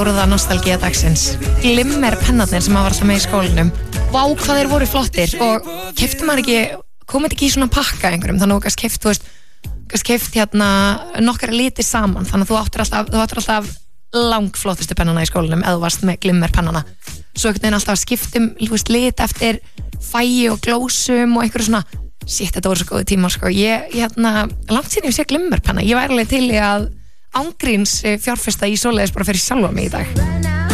Orða nostalgía dagsins. Glimmer pennarnir sem maður var alltaf með í skólanum. Vá hvað þeir voru flottir og keypti maður ekki, komið ekki í svona pakka einhverjum, þannig að þú gast keypt hérna nokkra liti saman, þannig að þú áttir alltaf langflottustu pennana í skólanum eða þú varst með glimmer pennana. Svo einhvern veginn alltaf að skiptum lit eftir fæi og glósum og einhverju svona, shit, þetta voru svo góði tíma sko. Ég langt síðan ég sé glimmer penna, ég væri alveg til í að ángríns fjárfesta í svoleiðis bara fyrir sjálfa mig í dag.